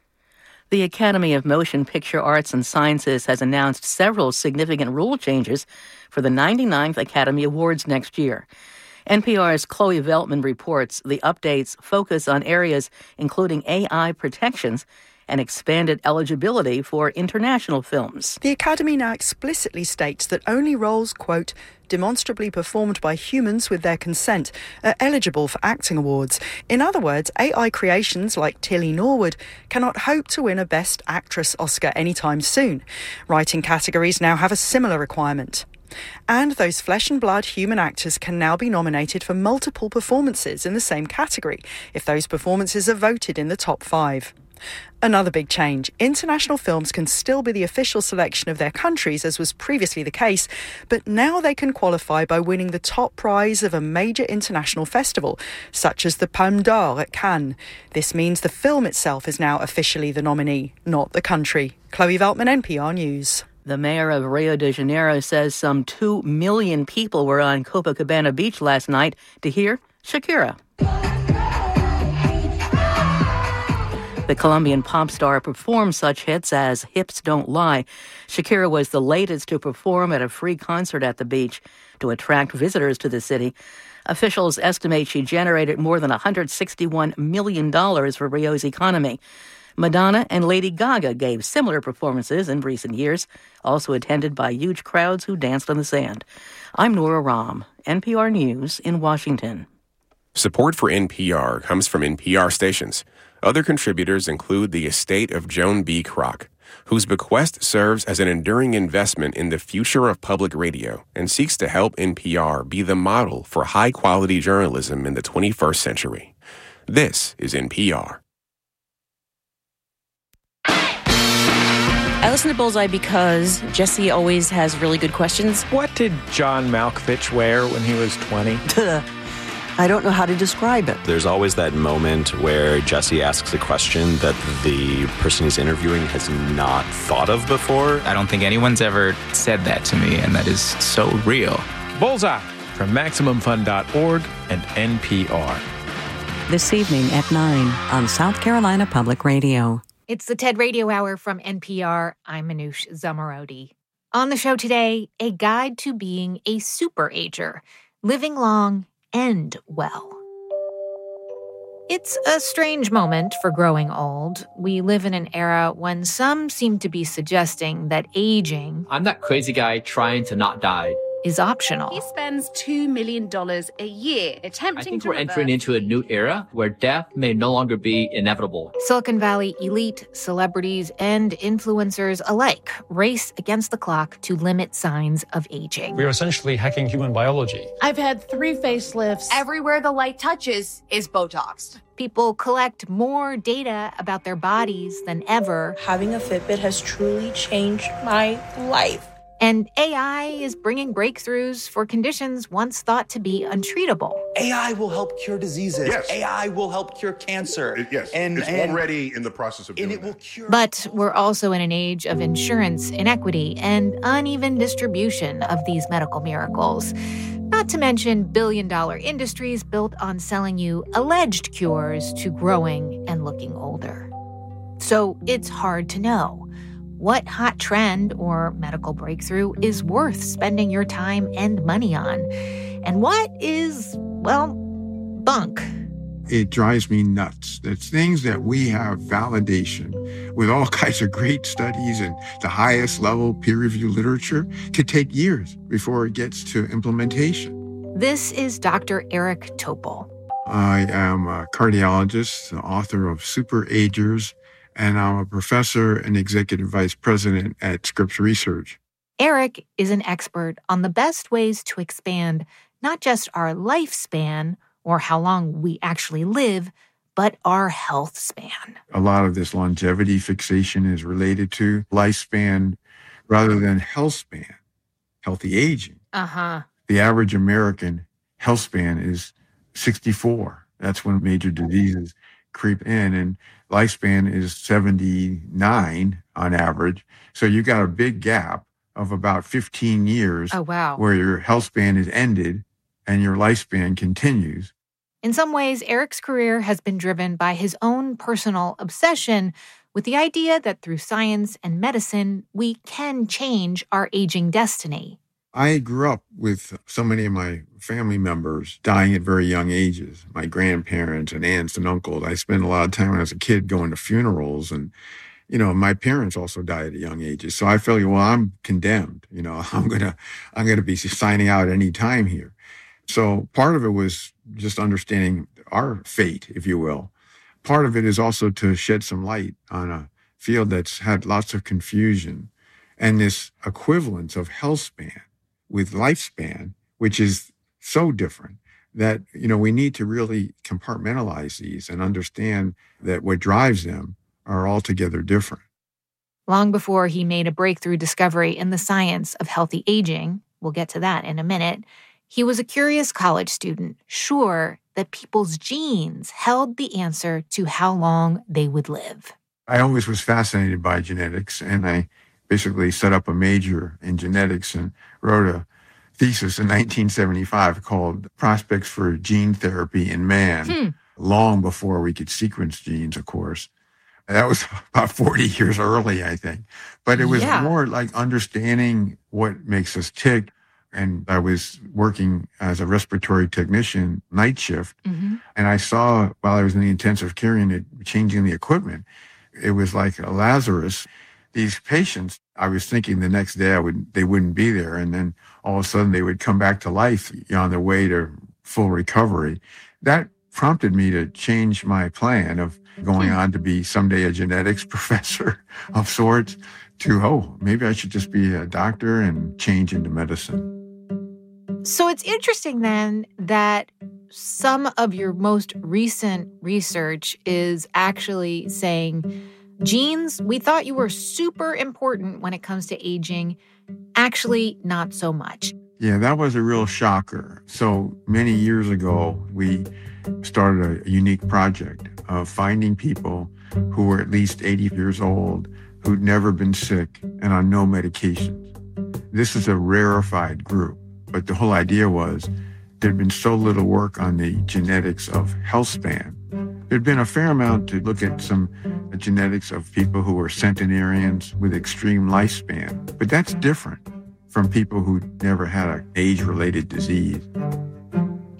[SPEAKER 25] The Academy of Motion Picture Arts and Sciences has announced several significant rule changes for the ninety-ninth Academy Awards next year. N P R's Chloe Veltman reports the updates focus on areas including A I protections and expanded eligibility for international films.
[SPEAKER 4] The Academy now explicitly states that only roles, quote, demonstrably performed by humans with their consent are eligible for acting awards. In other words, A I creations like Tilly Norwood cannot hope to win a Best Actress Oscar anytime soon. Writing categories now have a similar requirement. And those flesh and blood human actors can now be nominated for multiple performances in the same category if those performances are voted in the top five. Another big change. International films can still be the official selection of their countries, as was previously the case, but now they can qualify by winning the top prize of a major international festival, such as the Palme d'Or at Cannes. This means the film itself is now officially the nominee, not the country. Chloe Veltman, N P R News.
[SPEAKER 25] The mayor of Rio de Janeiro says some two million people were on Copacabana Beach last night to hear Shakira. The Colombian pop star performed such hits as Hips Don't Lie. Shakira was the latest to perform at a free concert at the beach to attract visitors to the city. Officials estimate she generated more than one hundred sixty-one million dollars for Rio's economy. Madonna and Lady Gaga gave similar performances in recent years, also attended by huge crowds who danced on the sand. I'm Nora Rahm, N P R News in Washington.
[SPEAKER 10] Support for N P R comes from N P R stations. Other contributors include the estate of Joan B. Kroc, whose bequest serves as an enduring investment in the future of public radio and seeks to help N P R be the model for high-quality journalism in the twenty-first century. This is N P R.
[SPEAKER 5] I listen to Bullseye because Jesse always has really good questions.
[SPEAKER 6] What did John Malkovich wear when he was twenty?
[SPEAKER 19] I don't know how to describe it.
[SPEAKER 27] There's always that moment where Jesse asks a question that the person he's interviewing has not thought of before.
[SPEAKER 28] I don't think anyone's ever said that to me, and that is so real.
[SPEAKER 6] Bullseye from Maximum Fun dot org and N P R.
[SPEAKER 15] This evening at nine on South Carolina Public Radio.
[SPEAKER 12] It's the TED Radio Hour from N P R. I'm Manoush Zomorodi. On the show today, a guide to being a super-ager, living long and well. It's a strange moment for growing old. We live in an era when some seem to be suggesting that aging...
[SPEAKER 3] I'm that crazy guy trying to not die.
[SPEAKER 12] ...is optional.
[SPEAKER 7] He spends two million dollars a year attempting
[SPEAKER 3] I think
[SPEAKER 7] to
[SPEAKER 3] we're entering into a new era where death may no longer be inevitable.
[SPEAKER 12] Silicon Valley elite, celebrities, and influencers alike race against the clock to limit signs of aging.
[SPEAKER 8] We are essentially hacking human biology.
[SPEAKER 9] I've had three facelifts.
[SPEAKER 11] Everywhere the light touches is Botoxed.
[SPEAKER 12] People collect more data about their bodies than ever.
[SPEAKER 11] Having a Fitbit has truly changed my life.
[SPEAKER 12] And A I is bringing breakthroughs for conditions once thought to be untreatable.
[SPEAKER 14] A I will help cure diseases.
[SPEAKER 16] Yes.
[SPEAKER 14] A I will help cure cancer.
[SPEAKER 16] It, yes,
[SPEAKER 14] and,
[SPEAKER 16] it's
[SPEAKER 14] and,
[SPEAKER 16] already in the process of doing
[SPEAKER 14] and it
[SPEAKER 16] that.
[SPEAKER 14] Will cure.
[SPEAKER 12] But we're also in an age of insurance inequity and uneven distribution of these medical miracles. Not to mention billion-dollar industries built on selling you alleged cures to growing and looking older. So it's hard to know what hot trend or medical breakthrough is worth spending your time and money on, and what is, well, bunk.
[SPEAKER 13] It drives me nuts. It's things that we have validation with all kinds of great studies and the highest level peer-reviewed literature to take years before it gets to implementation.
[SPEAKER 12] This is Doctor Eric Topol.
[SPEAKER 13] I am a cardiologist, the author of Super Agers, and I'm a professor and executive vice president at Scripps Research.
[SPEAKER 12] Eric is an expert on the best ways to expand not just our lifespan or how long we actually live, but our health span.
[SPEAKER 13] A lot of this longevity fixation is related to lifespan rather than health span, healthy aging.
[SPEAKER 12] Uh-huh.
[SPEAKER 13] The average American health span is sixty-four. That's when major diseases creep in, and lifespan is seventy-nine on average. So you got a big gap of about fifteen years.
[SPEAKER 12] Oh, wow.
[SPEAKER 13] Where your health span is ended and your lifespan continues.
[SPEAKER 12] In some ways, Eric's career has been driven by his own personal obsession with the idea that through science and medicine, we can change our aging destiny.
[SPEAKER 13] I grew up with so many of my family members dying at very young ages, my grandparents and aunts and uncles. I spent a lot of time when I was a kid going to funerals, and, you know, my parents also died at young ages. So I felt, well, I'm condemned. You know, I'm going to, I'm going to be signing out any time here. So part of it was just understanding our fate, if you will. Part of it is also to shed some light on a field that's had lots of confusion and this equivalence of health span with lifespan, which is so different that, you know, we need to really compartmentalize these and understand that what drives them are altogether different.
[SPEAKER 12] Long before he made a breakthrough discovery in the science of healthy aging, we'll get to that in a minute, he was a curious college student, sure that people's genes held the answer to how long they would live.
[SPEAKER 13] I always was fascinated by genetics, and I basically set up a major in genetics and wrote a thesis in nineteen seventy-five called Prospects for Gene Therapy in Man, hmm. long before we could sequence genes, of course. That was about forty years early, I think. But it was yeah. more like understanding what makes us tick. And I was working as a respiratory technician, night shift, mm-hmm. and I saw while I was in the intensive care unit changing the equipment, it was like a Lazarus. These patients, I was thinking the next day I would they wouldn't be there, and then all of a sudden they would come back to life, you know, on their way to full recovery. That prompted me to change my plan of going on to be someday a genetics professor of sorts to, oh, maybe I should just be a doctor and change into medicine.
[SPEAKER 12] So it's interesting then that some of your most recent research is actually saying genes, we thought you were super important when it comes to aging, actually not so much.
[SPEAKER 13] Yeah, that was a real shocker. So many years ago, we started a unique project of finding people who were at least eighty years old, who'd never been sick and on no medications. This is a rarefied group, but the whole idea was there'd been so little work on the genetics of health span. There'd been a fair amount to look at some genetics of people who were centenarians with extreme lifespan, but that's different from people who never had an age-related disease.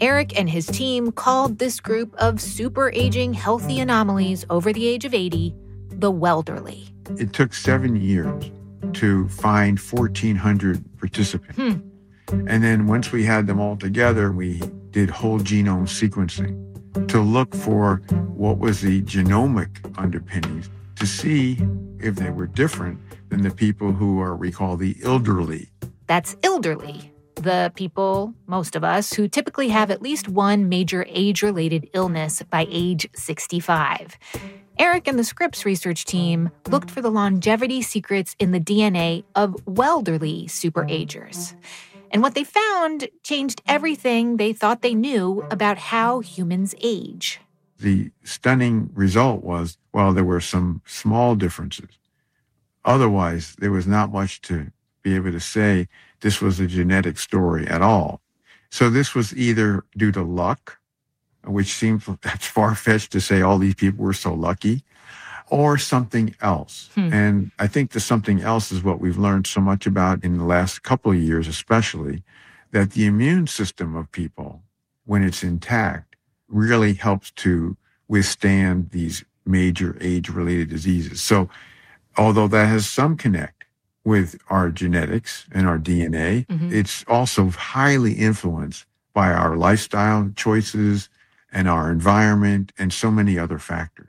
[SPEAKER 12] Eric and his team called this group of super-aging healthy anomalies over the age of eighty the Welderly.
[SPEAKER 13] It took seven years to find fourteen hundred participants.
[SPEAKER 12] Hmm.
[SPEAKER 13] And then once we had them all together, we did whole genome sequencing to look for what was the genomic underpinnings to see if they were different than the people who are, we call the elderly.
[SPEAKER 12] That's elderly, the people, most of us, who typically have at least one major age-related illness by age sixty-five. Eric and the Scripps research team looked for the longevity secrets in the D N A of Welderly superagers. And what they found changed everything they thought they knew about how humans age.
[SPEAKER 13] The stunning result was, well, there were some small differences. Otherwise, there was not much to be able to say this was a genetic story at all. So this was either due to luck, which seems that's far-fetched to say all these people were so lucky, or something else. Hmm. And I think the something else is what we've learned so much about in the last couple of years, especially, that the immune system of people, when it's intact, really helps to withstand these major age-related diseases. So although that has some connect with our genetics and our D N A, mm-hmm. it's also highly influenced by our lifestyle choices and our environment and so many other factors.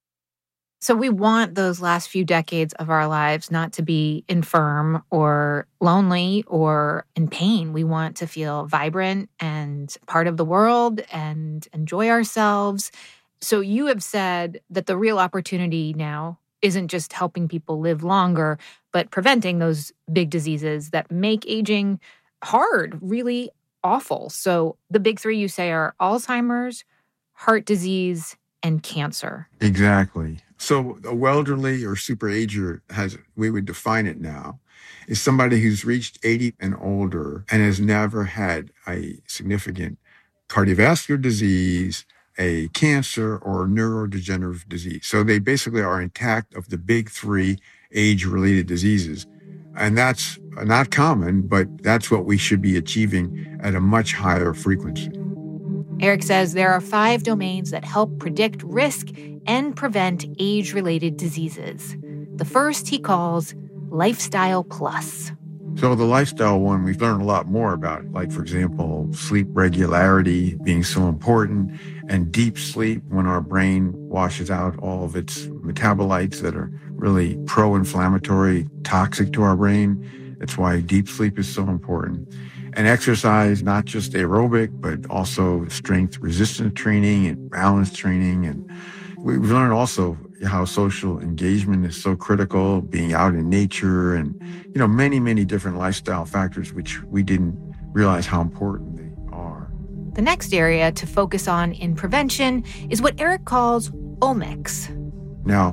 [SPEAKER 12] So we want those last few decades of our lives not to be infirm or lonely or in pain. We want to feel vibrant and part of the world and enjoy ourselves. So you have said that the real opportunity now isn't just helping people live longer, but preventing those big diseases that make aging hard, really awful. So the big three you say are Alzheimer's, heart disease, and cancer.
[SPEAKER 13] Exactly. So a Welderly or superager, has, we would define it now, is somebody who's reached eighty and older and has never had a significant cardiovascular disease, a cancer, or neurodegenerative disease. So they basically are intact of the big three age-related diseases. And that's not common, but that's what we should be achieving at a much higher frequency.
[SPEAKER 12] Eric says there are five domains that help predict risk and prevent age-related diseases. The first he calls Lifestyle Plus.
[SPEAKER 13] So the lifestyle one, we've learned a lot more about, like, for example, sleep regularity being so important, and deep sleep when our brain washes out all of its metabolites that are really pro-inflammatory, toxic to our brain. That's why deep sleep is so important. And exercise, not just aerobic, but also strength resistance training and balance training. And we've learned also how social engagement is so critical, being out in nature, and, you know, many, many different lifestyle factors which we didn't realize how important they are.
[SPEAKER 12] The next area to focus on in prevention is what Eric calls omics.
[SPEAKER 13] Now,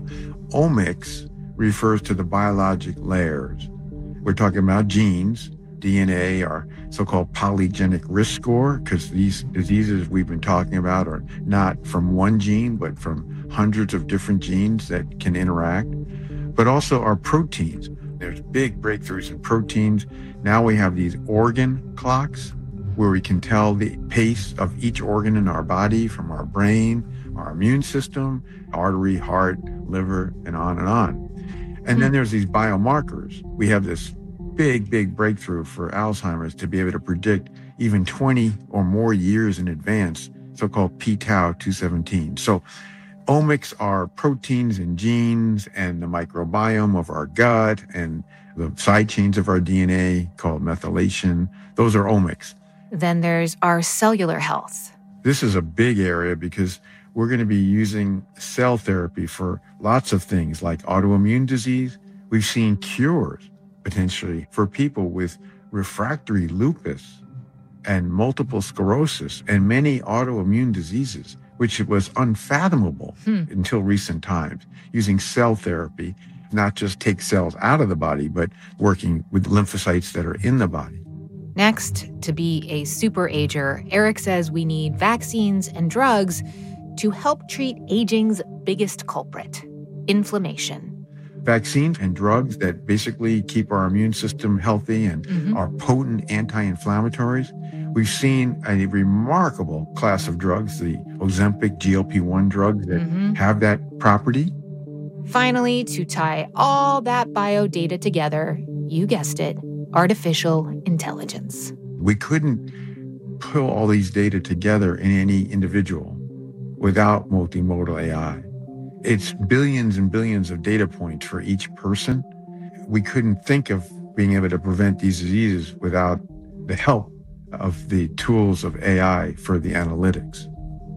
[SPEAKER 13] omics refers to the biologic layers. We're talking about genes, D N A, our so-called polygenic risk score, because these diseases we've been talking about are not from one gene, but from hundreds of different genes that can interact, but also our proteins. There's big breakthroughs in proteins. Now we have these organ clocks where we can tell the pace of each organ in our body, from our brain, our immune system, artery, heart, liver, and on and on. And then there's these biomarkers. We have this big, big breakthrough for Alzheimer's to be able to predict even twenty or more years in advance, so-called p tau two seventeen. So omics are proteins and genes and the microbiome of our gut and the side chains of our D N A called methylation. Those are omics.
[SPEAKER 12] Then there's our cellular health.
[SPEAKER 13] This is a big area because we're going to be using cell therapy for lots of things like autoimmune disease. We've seen cures potentially for people with refractory lupus and multiple sclerosis and many autoimmune diseases, which was unfathomable hmm. until recent times, using cell therapy, not just take cells out of the body, but working with lymphocytes that are in the body.
[SPEAKER 12] Next, to be a superager, Eric says we need vaccines and drugs to help treat aging's biggest culprit, inflammation.
[SPEAKER 13] vaccines and drugs that basically keep our immune system healthy and mm-hmm. are potent anti-inflammatories. We've seen a remarkable class of drugs, the Ozempic G L P one drugs that mm-hmm. have that property.
[SPEAKER 12] Finally, to tie all that bio data together, you guessed it, artificial intelligence.
[SPEAKER 13] We couldn't pull all these data together in any individual without multimodal A I. It's billions and billions of data points for each person. We couldn't think of being able to prevent these diseases without the help of the tools of A I for the analytics.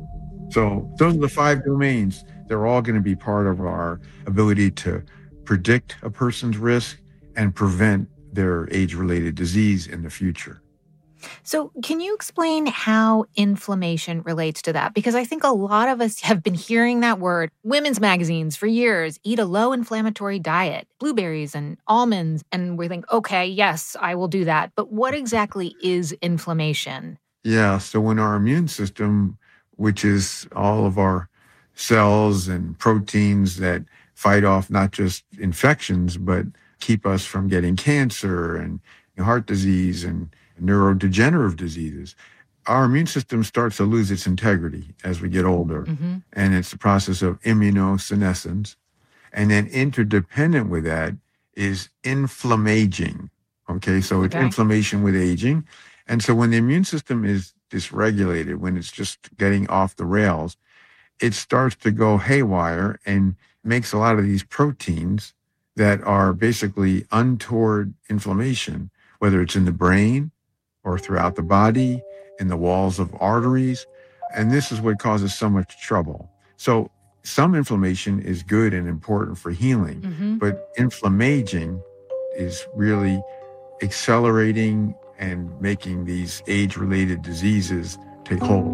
[SPEAKER 13] So those are the five domains. They're all going to be part of our ability to predict a person's risk and prevent their age-related disease in the future.
[SPEAKER 12] So can you explain how inflammation relates to that? Because I think a lot of us have been hearing that word. Women's magazines for years eat a low-inflammatory diet, blueberries and almonds, and we think, okay, yes, I will do that. But what exactly is inflammation?
[SPEAKER 13] Yeah, so when our immune system, which is all of our cells and proteins that fight off not just infections, but keep us from getting cancer and heart disease and neurodegenerative diseases, our immune system starts to lose its integrity as we get older. Mm-hmm. And it's the process of immunosenescence. And then interdependent with that is inflammaging. Okay, so it's okay. Inflammation with aging. And so when the immune system is dysregulated, when it's just getting off the rails, it starts to go haywire and makes a lot of these proteins that are basically untoward inflammation, whether it's in the brain or throughout the body, in the walls of arteries. And this is what causes so much trouble. So some inflammation is good and important for healing, mm-hmm. but inflammaging is really accelerating and making these age-related diseases take hold.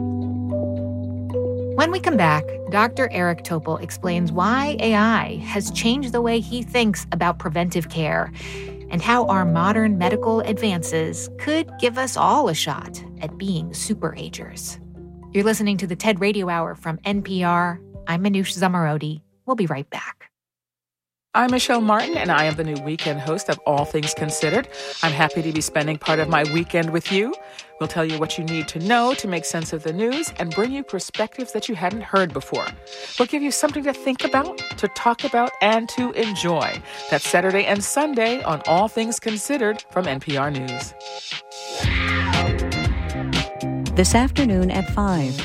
[SPEAKER 12] When we come back, Doctor Eric Topol explains why A I has changed the way he thinks about preventive care and how our modern medical advances could give us all a shot at being superagers. You're listening to the TED Radio Hour from N P R. I'm Manoush Zomorodi. We'll be right back.
[SPEAKER 16] I'm Michelle Martin, and I am the new weekend host of All Things Considered. I'm happy to be spending part of my weekend with you. We'll tell you what you need to know to make sense of the news and bring you perspectives that you hadn't heard before. We'll give you something to think about, to talk about, and to enjoy. That's Saturday and Sunday on All Things Considered from N P R News.
[SPEAKER 15] This afternoon at five.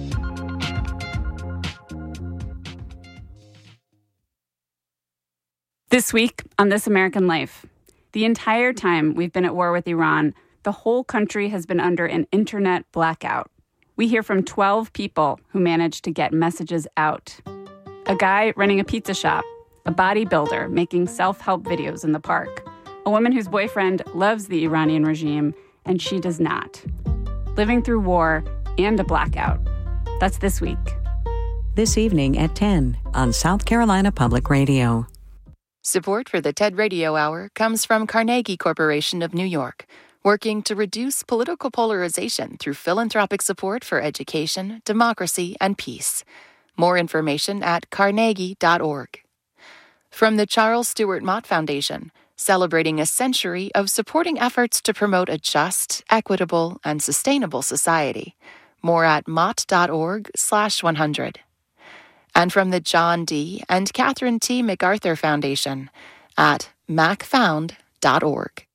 [SPEAKER 17] This week on This American Life, the entire time we've been at war with Iran, the whole country has been under an internet blackout. We hear from twelve people who managed to get messages out. A guy running a pizza shop, a bodybuilder making self-help videos in the park, a woman whose boyfriend loves the Iranian regime and she does not. Living through war and a blackout. That's this week.
[SPEAKER 15] This evening at ten on South Carolina Public Radio.
[SPEAKER 18] Support for the TED Radio Hour comes from Carnegie Corporation of New York, working to reduce political polarization through philanthropic support for education, democracy, and peace. More information at carnegie dot org. From the Charles Stewart Mott Foundation, celebrating a century of supporting efforts to promote a just, equitable, and sustainable society. More at mott dot org slash one hundred. And from the John D. and Catherine T. MacArthur Foundation at mac found dot org.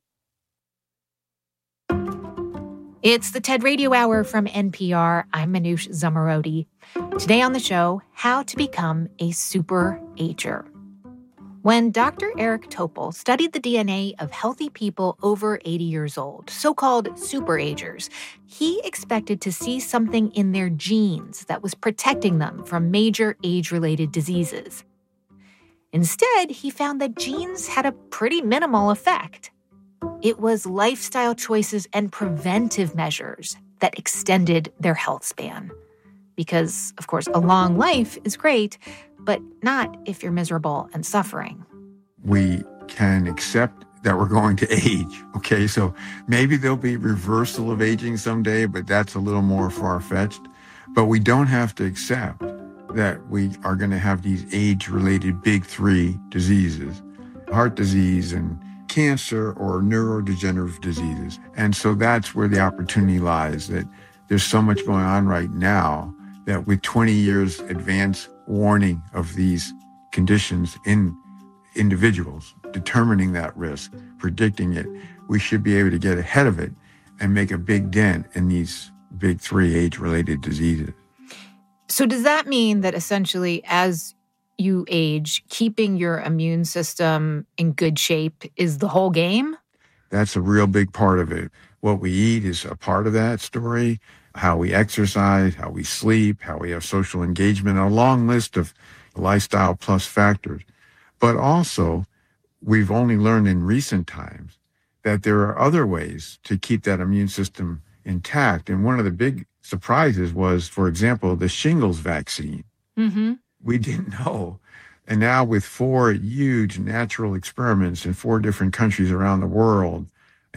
[SPEAKER 12] It's the TED Radio Hour from N P R. I'm Manoush Zomorodi. Today on the show, how to become a super-ager. When Doctor Eric Topol studied the D N A of healthy people over eighty years old, so-called superagers, he expected to see something in their genes that was protecting them from major age-related diseases. Instead, he found that genes had a pretty minimal effect. It was lifestyle choices and preventive measures that extended their health span. Because, of course, a long life is great, but not if you're miserable and suffering.
[SPEAKER 13] We can accept that we're going to age, okay? So maybe there'll be reversal of aging someday, but that's a little more far-fetched. But we don't have to accept that we are going to have these age-related big three diseases. heart disease and cancer or neurodegenerative diseases. And so that's where the opportunity lies, that there's so much going on right now that with twenty years advance warning of these conditions in individuals, determining that risk, predicting it, we should be able to get ahead of it and make a big dent in these big three age-related diseases.
[SPEAKER 12] So does that mean that essentially as you age, keeping your immune system in good shape is the whole game?
[SPEAKER 13] That's a real big part of it. What we eat is a part of that story, how we exercise, how we sleep, how we have social engagement, a long list of lifestyle plus factors. But also, we've only learned in recent times that there are other ways to keep that immune system intact. And one of the big surprises was, for example, the shingles vaccine.
[SPEAKER 12] Mm-hmm.
[SPEAKER 13] We didn't know. And now with four huge natural experiments in four different countries around the world,